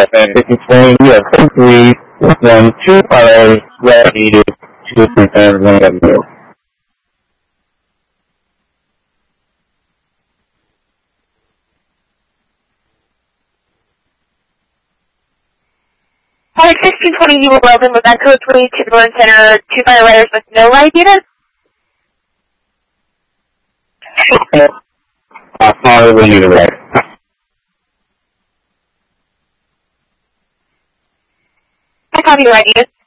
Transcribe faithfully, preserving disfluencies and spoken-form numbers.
fifteen twenty, we have four three one two five ready to two and one of them. Flight sixteen twenty, you were welcome with that code three to the Berlin Center, two firefighters with no light units. Uh, sorry, we need a right. I copy the right units.